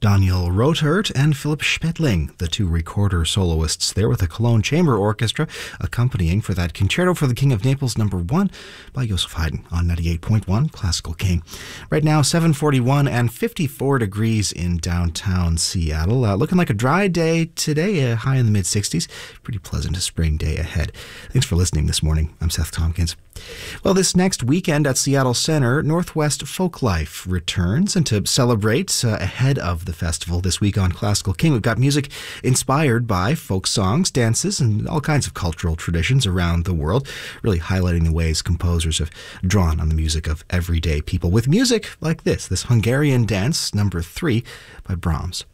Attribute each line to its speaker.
Speaker 1: Daniel Rothert and Philip Spetling, the two recorder soloists there with the Cologne Chamber Orchestra, accompanying for that Concerto for the King of Naples No. 1 by Joseph Haydn on 98.1 Classical King. Right now, 7:41 and 54 degrees in downtown Seattle. Looking like a dry day today, high in the mid-60s. Pretty pleasant spring day ahead. Thanks for listening this morning. I'm Seth Tompkins. Well, this next weekend at Seattle Center, Northwest Folklife returns, and to celebrate ahead of the festival this week on Classical King, we've got music inspired by folk songs, dances, and all kinds of cultural traditions around the world, really highlighting the ways composers have drawn on the music of everyday people with music like this Hungarian Dance No. 3 by Brahms.